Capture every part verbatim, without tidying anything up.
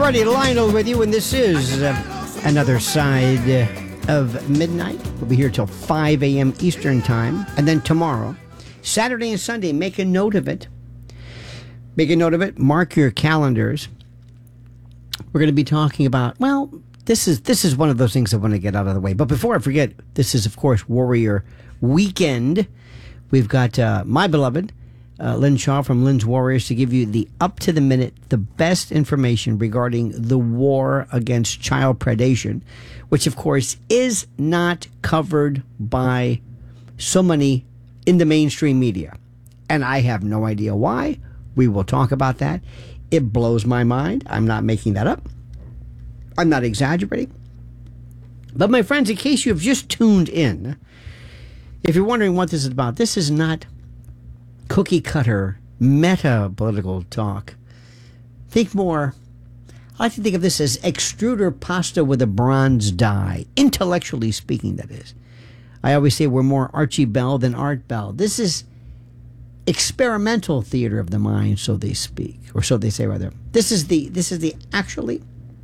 Alrighty, Lionel with you, and this is uh, another side uh, of midnight. We'll be here till five a.m. Eastern Time, and then tomorrow, Saturday and Sunday, make a note of it. Make a note of it. Mark your calendars. We're going to be talking about, well, this is this is one of those things I want to get out of the way. But before I forget, this is, of course, Warrior Weekend. We've got uh, my beloved uh, Lynn Shaw from Lynn's Warriors to give you the up-to-the-minute, the best information regarding the war against child predation, which, of course, is not covered by so many in the mainstream media. And I have no idea why. We will talk about that. It blows my mind. I'm not making that up. I'm not exaggerating. But my friends, in case you have just tuned in, if you're wondering what this is about, this is not cookie cutter meta political talk. Think more. I like to think of this as extruder pasta with a bronze die, intellectually speaking, that is. I always say we're more Archie Bell than Art Bell. This is experimental theater of the mind, so they speak, or so they say rather. This is the this is the actually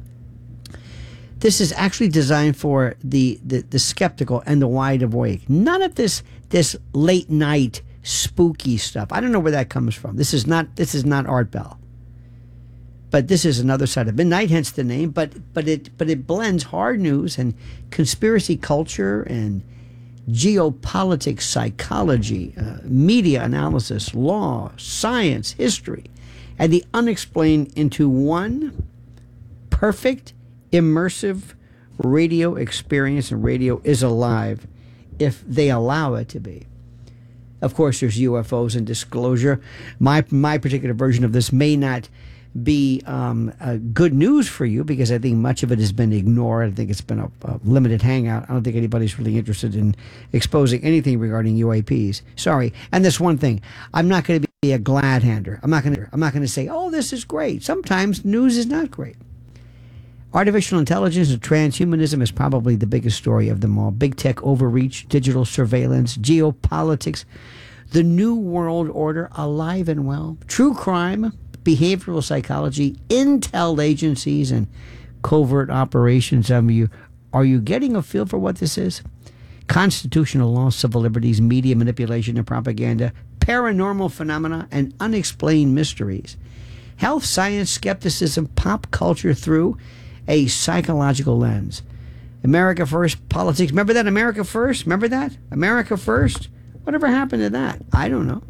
this is actually designed for the, the, the skeptical and the wide awake. None of this this late night spooky stuff. I don't know where that comes from. This is not this is not Art Bell. But this is another side of midnight, hence the name. But but it but it blends hard news and conspiracy culture and geopolitics, psychology, uh, media analysis, law, science, history, and the unexplained into one perfect, immersive radio experience. And radio is alive if they allow it to be. Of course, there's U F Os and disclosure. My my particular version of this may not be um, uh, good news for you because I think much of it has been ignored. I think it's been a, a limited hangout. I don't think anybody's really interested in exposing anything regarding U A Ps. Sorry. And this one thing, I'm not going to be a glad hander. I'm not going to. I'm not going to say, "Oh, this is great." Sometimes news is not great. Artificial intelligence and transhumanism is probably the biggest story of them all. Big tech overreach, digital surveillance, geopolitics, the new world order, alive and well, true crime, behavioral psychology, intel agencies, and covert operations. Some of you, are you getting a feel for what this is? Constitutional law, civil liberties, media manipulation and propaganda, paranormal phenomena, and unexplained mysteries. Health, science, skepticism, pop culture through a psychological lens. America first, politics. Remember that? America first? Remember that? America first? Whatever happened to that? I don't know.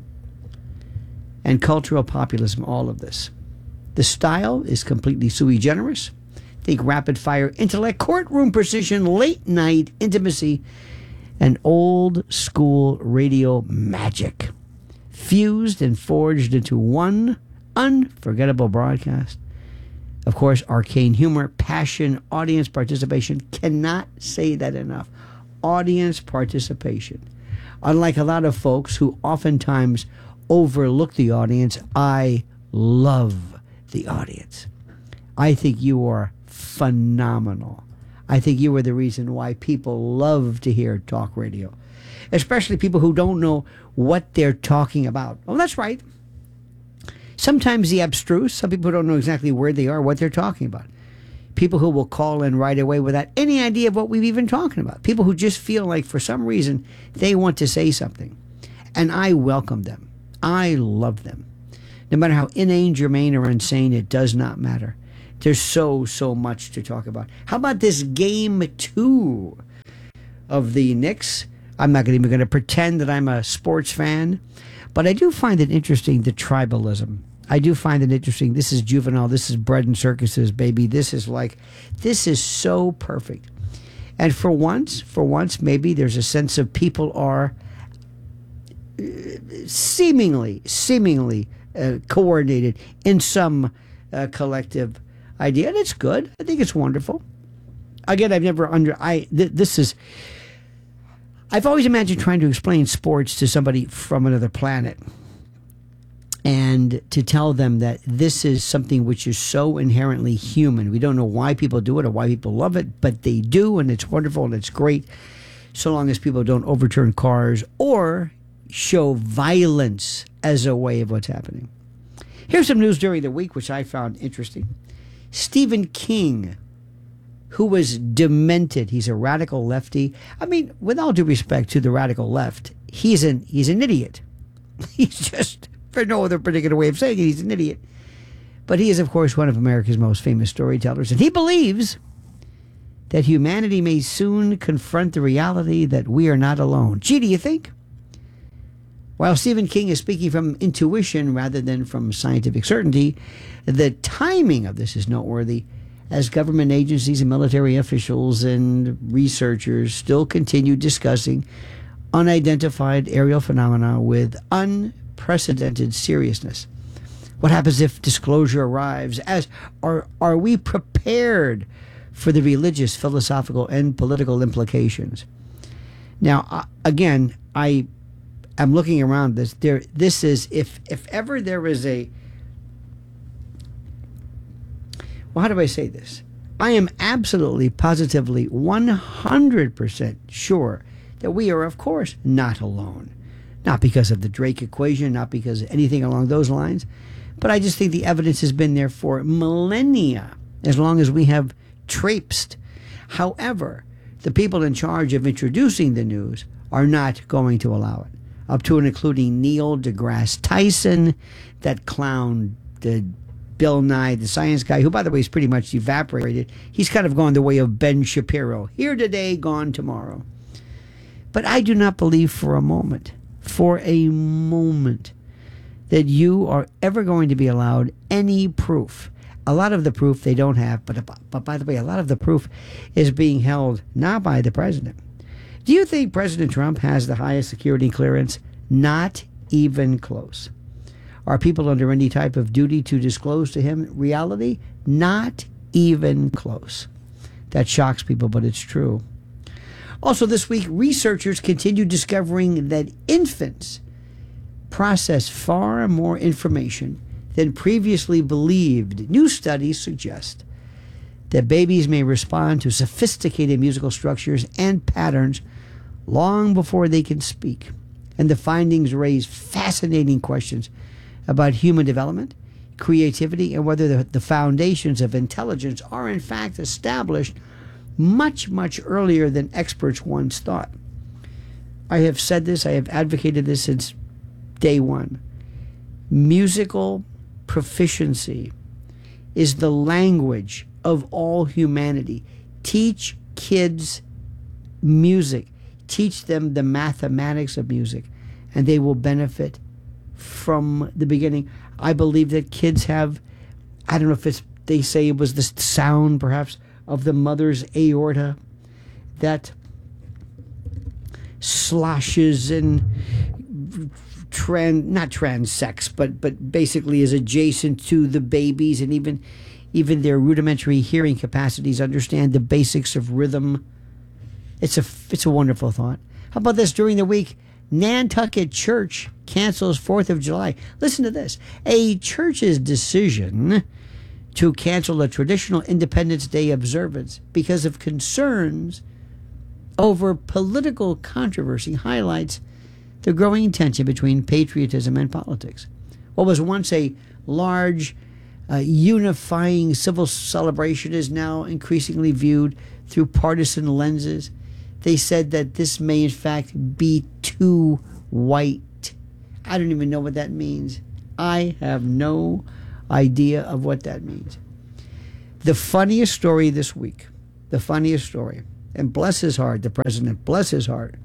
And cultural populism, all of this. The style is completely sui generis. Think rapid fire intellect, courtroom precision, late night intimacy, and old school radio magic. Fused and forged into one unforgettable broadcast. Of course, arcane humor, passion, audience participation. Cannot say that enough. Audience participation. Unlike a lot of folks who oftentimes overlook the audience, I love the audience. I think you are phenomenal. I think you are the reason why people love to hear talk radio, especially people who don't know what they're talking about. Oh, that's right. Sometimes the abstruse, some people don't know exactly where they are, what they're talking about. People who will call in right away without any idea of what we've even talking about. People who just feel like for some reason they want to say something. And I welcome them. I love them. No matter how inane, germane, or insane, it does not matter. There's so, so much to talk about. How about this game two of the Knicks? I'm not even going to pretend that I'm a sports fan, but I do find it interesting, the tribalism. I do find it interesting. This is juvenile. This is bread and circuses, baby. This is like, this is so perfect. And for once, for once, maybe there's a sense of people are seemingly, seemingly uh, coordinated in some uh, collective idea. And it's good. I think it's wonderful. Again, I've never under, I, th- this is, I've always imagined trying to explain sports to somebody from another planet and to tell them that this is something which is so inherently human. We don't know why people do it or why people love it, but they do, and it's wonderful and it's great, so long as people don't overturn cars or show violence as a way of what's happening. Here's some news during the week which I found interesting. Stephen King, who was demented. He's a radical lefty. I mean, with all due respect to the radical left, he's an he's an idiot. He's just, for no other particular way of saying it, he's an idiot. But he is, of course, one of America's most famous storytellers, and he believes that humanity may soon confront the reality that we are not alone. Gee, do you think? While Stephen King is speaking from intuition rather than from scientific certainty, the timing of this is noteworthy, as government agencies and military officials and researchers still continue discussing unidentified aerial phenomena with unprecedented seriousness. What happens if disclosure arrives? As are, are we prepared for the religious, philosophical, and political implications? Now, uh, again, I am looking around this. There, this is, if if ever there is a, well, how do I say this? I am absolutely, positively, one hundred percent sure that we are, of course, not alone. Not because of the Drake equation, not because of anything along those lines, but I just think the evidence has been there for millennia, as long as we have traipsed. However, the people in charge of introducing the news are not going to allow it, up to and including Neil deGrasse Tyson, that clown, the Bill Nye, the science guy, who, by the way, is pretty much evaporated. He's kind of gone the way of Ben Shapiro. Here today, gone tomorrow. But I do not believe for a moment, for a moment, that you are ever going to be allowed any proof. A lot of the proof they don't have, but, but by the way, a lot of the proof is being held not by the president. Do you think President Trump has the highest security clearance? Not even close. Are people under any type of duty to disclose to him reality? Not even close. That shocks people, but it's true. Also this week, researchers continue discovering that infants process far more information than previously believed. New studies suggest that babies may respond to sophisticated musical structures and patterns long before they can speak. And the findings raise fascinating questions about human development, creativity, and whether the, the foundations of intelligence are in fact established much, much earlier than experts once thought. I have said this, I have advocated this since day one. Musical proficiency is the language of all humanity. Teach kids music. Teach them the mathematics of music, and they will benefit from the beginning. I believe that kids have, I don't know if it's, they say it was the sound perhaps of the mother's aorta that sloshes and trans, not transects, but but basically is adjacent to the babies, and even even their rudimentary hearing capacities understand the basics of rhythm. It's a it's a wonderful thought. How about this? During the week, Nantucket Church cancels fourth of July. Listen to this. A church's decision to cancel a traditional Independence Day observance because of concerns over political controversy highlights the growing tension between patriotism and politics. What was once a large, uh, unifying civil celebration is now increasingly viewed through partisan lenses. They said that this may in fact be too white. I don't even know what that means. I have no idea of what that means. The funniest story this week, the funniest story, and bless his heart, the president, bless his heart,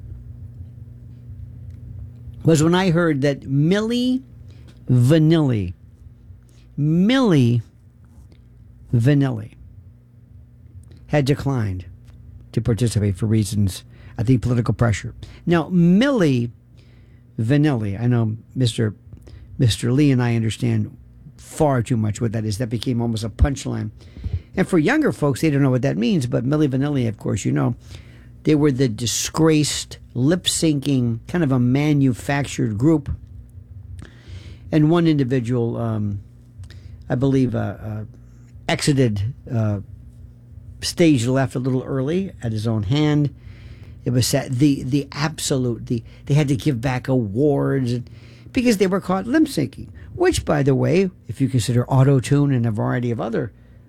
was when I heard that Milli Vanilli, Milli Vanilli had declined to participate for reasons, I think, political pressure. Now, Milli Vanilli, I know Mister Mister Lee and I understand far too much what that is. That became almost a punchline. And for younger folks, they don't know what that means, but Milli Vanilli, of course, you know, they were the disgraced, lip-syncing, kind of a manufactured group. And one individual, um, I believe, uh, uh, exited uh, stage left a little early at his own hand. It was sad. the the absolute, the they had to give back awards because they were caught lip-syncing, which, by the way, if you consider auto-tune and a variety of other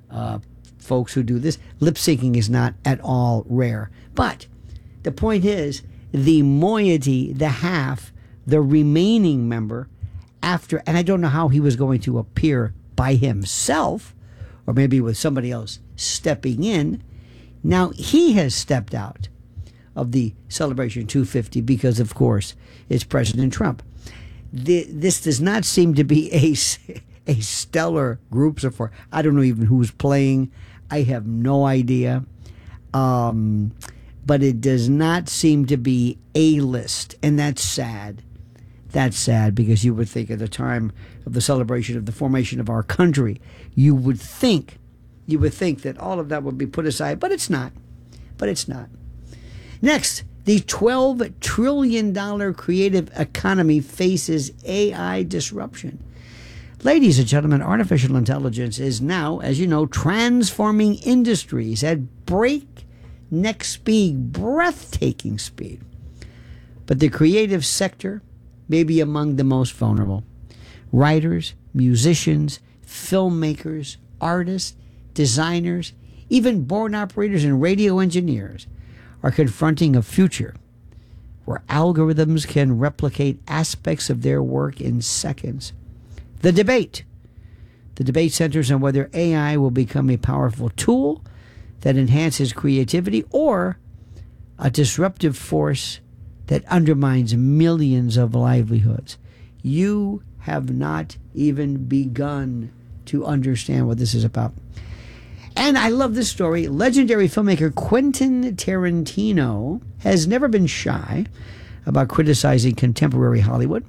uh, folks who do this. Lip syncing is not at all rare. But the point is, the moiety, the half, the remaining member, after, and I don't know how he was going to appear by himself, or maybe with somebody else stepping in. Now he has stepped out of the Celebration two fifty because, of course, it's President Trump. The, this does not seem to be a, a stellar group so far. I don't know even who's playing. I have no idea. Um, but it does not seem to be A-list, and that's sad. That's sad, because you would think at the time of the celebration of the formation of our country, you would think, you would think that all of that would be put aside, but it's not. But it's not. Next, the twelve trillion dollars creative economy faces A I disruption. Ladies and gentlemen, artificial intelligence is now, as you know, transforming industries at breakneck speed, breathtaking speed. But the creative sector may be among the most vulnerable. Writers, musicians, filmmakers, artists, designers, even board operators and radio engineers are confronting a future where algorithms can replicate aspects of their work in seconds. The debate. The debate centers on whether A I will become a powerful tool that enhances creativity or a disruptive force that undermines millions of livelihoods. You have not even begun to understand what this is about. And I love this story. Legendary filmmaker Quentin Tarantino has never been shy about criticizing contemporary Hollywood.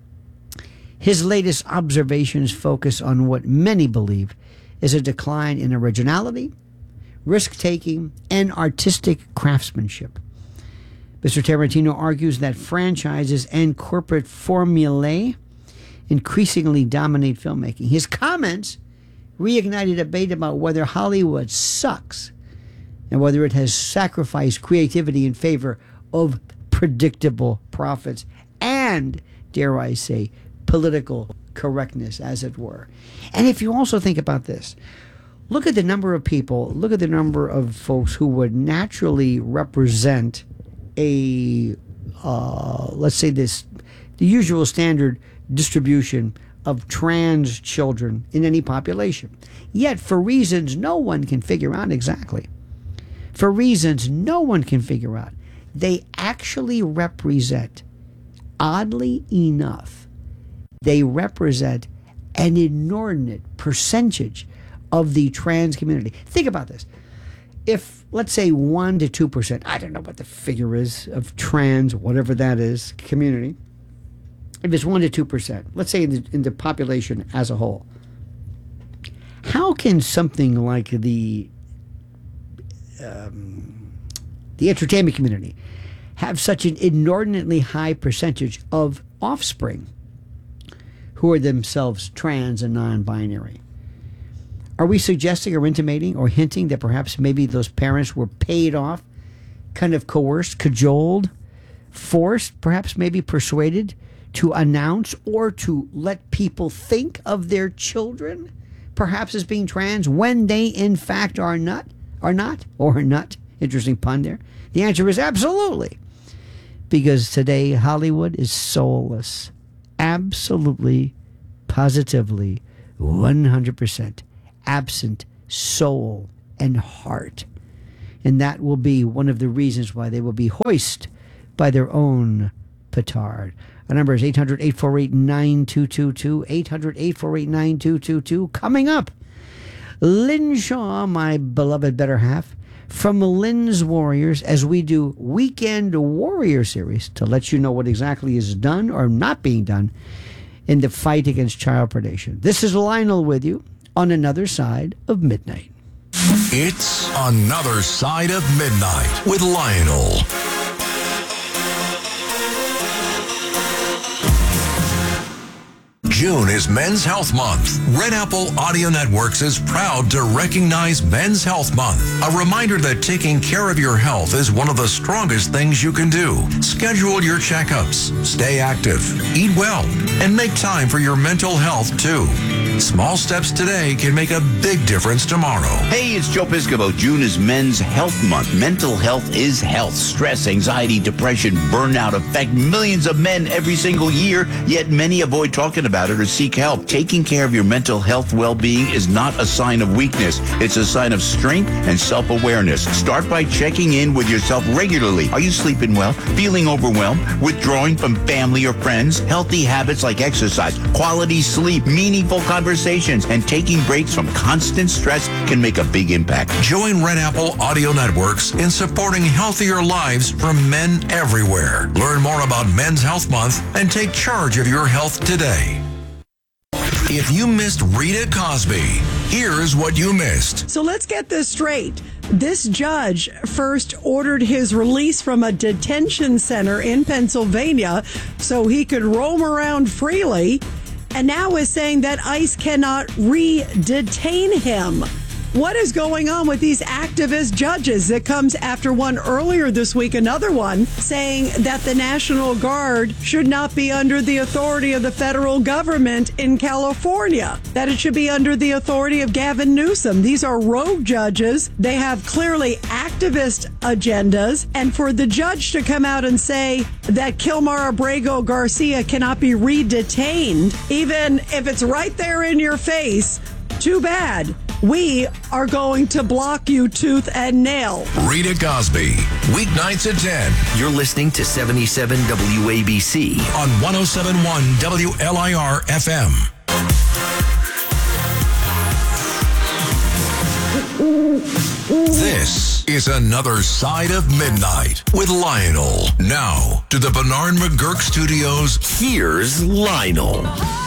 His latest observations focus on what many believe is a decline in originality, risk-taking, and artistic craftsmanship. Mister Tarantino argues that franchises and corporate formulae increasingly dominate filmmaking. His comments reignited a debate about whether Hollywood sucks and whether it has sacrificed creativity in favor of predictable profits and, dare I say, political correctness, as it were. And if you also think about this, look at the number of people, look at the number of folks who would naturally represent a, uh, let's say this, the usual standard distribution of trans children in any population. Yet, for reasons no one can figure out exactly, for reasons no one can figure out, they actually represent, oddly enough, they represent an inordinate percentage of the trans community. Think about this. If, let's say, one to two percent, I don't know what the figure is, of trans, whatever that is, community, if it's one to two percent, let's say in the, in the population as a whole, how can something like the um, the entertainment community have such an inordinately high percentage of offspring who are themselves trans and non-binary? Are we suggesting or intimating or hinting that perhaps maybe those parents were paid off, kind of coerced, cajoled, forced, perhaps maybe persuaded to announce or to let people think of their children perhaps as being trans when they in fact are not, are not, or are not? Interesting pun there. The answer is absolutely. Because today Hollywood is soulless. Absolutely, positively, one hundred percent absent soul and heart. And that will be one of the reasons why they will be hoisted by their own petard. Our number is eight hundred, eight four eight, nine two two two, eight hundred, eight four eight, nine two two two. Coming up, Lynn Shaw, my beloved better half, from Lynn's Warriors, as we do Weekend Warrior Series to let you know what exactly is done or not being done in the fight against child predation. This is Lionel with you on Another Side of Midnight. It's Another Side of Midnight with Lionel. June is Men's Health Month. Red Apple Audio Networks is proud to recognize Men's Health Month. A reminder that taking care of your health is one of the strongest things you can do. Schedule your checkups, stay active, eat well, and make time for your mental health too. Small steps today can make a big difference tomorrow. Hey, it's Joe Piscopo. June is Men's Health Month. Mental health is health. Stress, anxiety, depression, burnout affect millions of men every single year, yet many avoid talking about it or seek help. Taking care of your mental health well-being is not a sign of weakness. It's a sign of strength and self-awareness. Start by checking in with yourself regularly. Are you sleeping well? Feeling overwhelmed? Withdrawing from family or friends? Healthy habits like exercise, quality sleep, meaningful conversations, and taking breaks from constant stress can make a big impact. Join Red Apple Audio Networks in supporting healthier lives from men everywhere. Learn more about Men's Health Month and take charge of your health today. If you missed Rita Cosby, here's what you missed. So let's get this straight. This judge first ordered his release from a detention center in Pennsylvania so he could roam around freely, and now is saying that ICE cannot re-detain him. What is going on with these activist judges? It comes after one earlier this week, another one, saying that the National Guard should not be under the authority of the federal government in California, that it should be under the authority of Gavin Newsom. These are rogue judges. They have clearly activist agendas. And for the judge to come out and say that Kilmar Abrego Garcia cannot be re-detained, even if it's right there in your face, too bad. We are going to block you tooth and nail. Rita Cosby, weeknights at ten. You're listening to seventy-seven W A B C on one oh seven point one W L I R F M. This is Another Side of Midnight with Lionel. Now to the Bernard McGurk Studios. Here's Lionel.